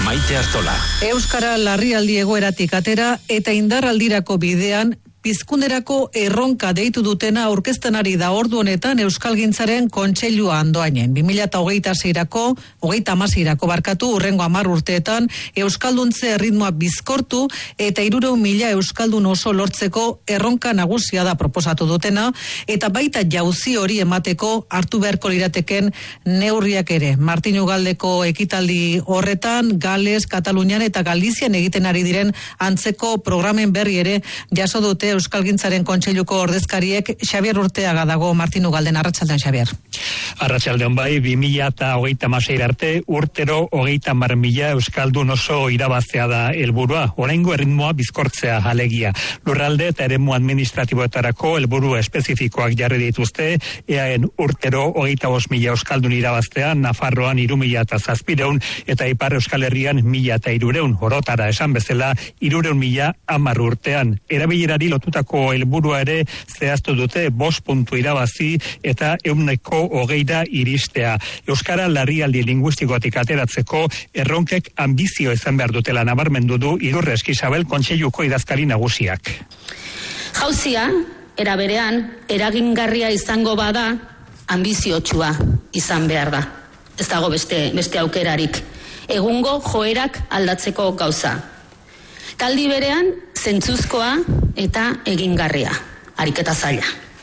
Maite Artola. Euskara larrialdi egoeratik atera eta indarraldirako bidean pizkunderako erronka deitu dutena aurkezten ari da ordu honetan Euskalgintzaren Kontseilua Andoainen. 2026-erako, 36-erako hurrengo 10 urteetan euskalduntze erritmoa bizkortu eta 300.000 euskaldun oso lortzeko erronka nagusia da proposatu dutena eta baita jauzi hori emateko hartu beharko lirateken neurriak ere. Martin Ugaldeko ekitaldi horretan Gales, Katalunian eta Galizian egiten ari diren antzeko programen berri ere jaso dute Euskalgintzaren Kontseiluko ordezkariek. Xabier Urteaga dago Martin Ugalden. Arratsaldean, Xabier. Arratsaldean bai, 2026 arte urtero 30.000 euskaldun oso irabaztea da helburua. Oraingo erritmoa bizkortzea alegia. Lurralde eta eremu administratiboetarako helburu espezifikoak jarri dituzte. EAen urtero 25.000 euskaldun irabaztea, Nafarroan 3.700 eta Ipar Euskal Herrian 1.300. Orotara esan bezala 300.000 10 urtean. Erabilerari lotutako helburua ere zehaztu dute 5 puntu irabazi eta 120 iristea. Euskara larrialdi linguistikotik ateratzeko erronkek ambizio izan behar dutela nabarmendu du Idurre Eskizabel Kontseiluko idazkari nagusiak. Jauzia, era berean, eragingarria izango bada, ambiziotsua izan behar da. Ez dago beste aukerarik. Egungo joerak aldatzeko gauza. Taldi berean, zentzuzkoa eta egingarria, ariketa zaila.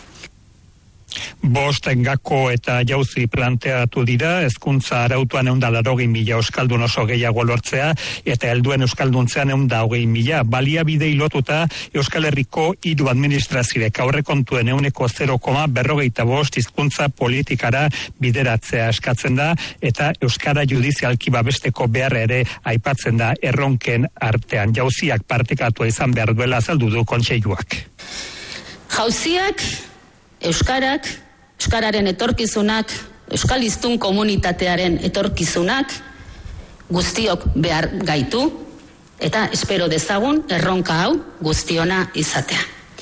5 gako eta jauzi planteatu dira, hezkuntza arautuan 180.000 euskaldun oso gehiago lortzea, eta helduen euskalduntzean 120.000. Baliabidei lotuta Euskal Herriko 3 administrazioek aurrekontuen 0,45 hizkuntza politikara bideratzea eskatzen da, eta euskara judizialki babesteko beharra ere aipatzen da erronken artean. Jauziak partekatua izan behar duela azaldu du Kontseiluak. Jauziak, euskararen etorkizunak, euskaliztun komunitatearen etorkizunak guztiok behar gaitu eta espero dezagun erronka hau guztiona izatea.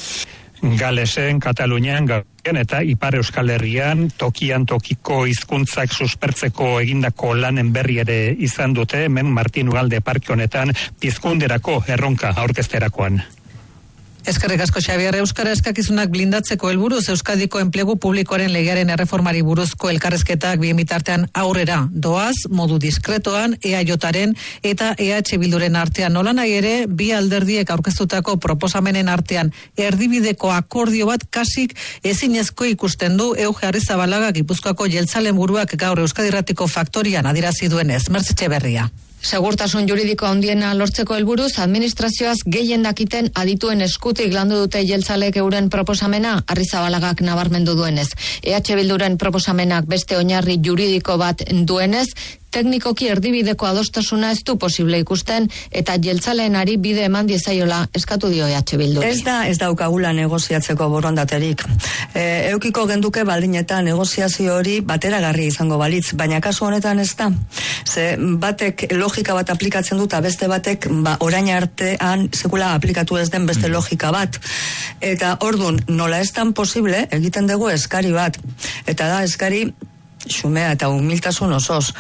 Galesen, Katalunian, eta Ipar Euskal Herrian tokian tokiko hizkuntzak suspertzeko egindako lanen berri ere izan dute, hemen Martin Ugalde parke honetan pizkunderako erronka aurkezterakoan. Eskerrik asko, Xabier. Euskara eskakizunak blindatzeko helburuz Euskadiko enplegu publikoaren legearen erreformari buruzko elkarrezketak bien bitartean aurrera doaz, modu diskretoan, EAJaren eta EH Bilduren artean. Nolanahi ere, bi alderdiek aurkeztutako proposamenen artean erdibideko akordio bat kasik ezinezko ikusten du Euge Arrizabalaga Gipuzkoako jeltzalen buruak gaur Euskadi Irratiko Faktorian adierazi duenez. Mertxe Etxeberria. Segurtasun juridiko handiena lortzeko helburuz, administrazioaz gehien dakiten adituen eskutik landu dute jeltzalek euren proposamena, Arrizabalagak nabarmendu duenez. EH Bilduren proposamenak beste oinarri juridiko bat duenez, teknikoki erdibideko adostasuna ez du posible ikusten eta jeltzaleenari bide eman diezaiola eskatu dio EH Bilduri. Ez daukagula negoziatzeko borondaterik. Eukiko genduke baldin eta negoziazio hori bateragarri izango balitz, baina kasu honetan ez da. Ze batek logika bat aplikatzen dut, beste batek orain artean sekula aplikatu ez den beste logika bat. Eta ordun nola ez dan posible egiten dugu eskari bat. Eta da eskari xumea eta humiltasun osoz.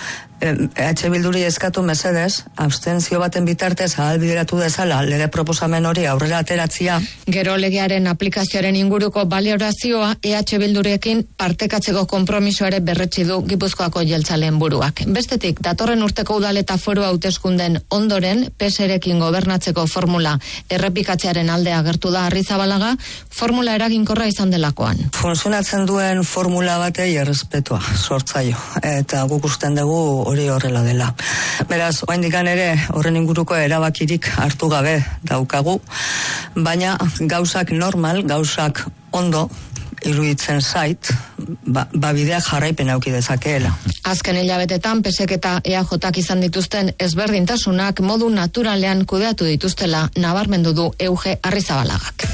EH Bilduri eskatu mesedez, abstentzio baten bitartez ahalbideratu dezala lege proposamen hori aurrera ateratzia. Gero legearen aplikazioaren inguruko balorazioa EH Bildurekin partekatzeko konpromiso ere berretsi du Gipuzkoako jeltzaleen buruak. Bestetik, datorren urteko udal eta foru hauteskunden ondoren PSrekin gobernatzeko formula errepikatzearen alde agertu da Arrizabalaga, formula eraginkorra izan delakoan. Funtzionatzen duen formula batei errespetua sortzaio, eta guk usten dugu hori horrela dela. Beraz, oraindikan ere horren inguruko erabakirik hartu gabe daukagu, baina gauzak normal, gauzak ondo iruditzen zait, bidea jarraipen auki dezakeela. Azken hilabetetan PSek eta EAJak izan dituzten ezberdintasunak modu naturalean kudeatu dituztela nabarmendu du Euge Arrizabalagak.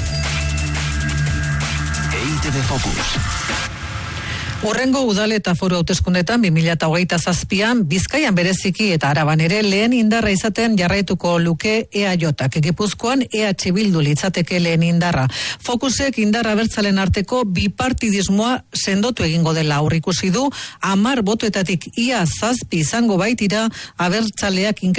EITB Focus. Hurrengo udal eta foru hauteskundetan 2027an Bizkaian bereziki eta Araban ere lehen indarra izaten jarraituko luke EAJak. Gipuzkoan EH Bildu litzateke lehen indarra. Fokusek indarra abertzalen arteko bipartidismoa sendotu egingo dela aurreikusi du, 10 botoetatik ia 7 izango baitira abertzaleak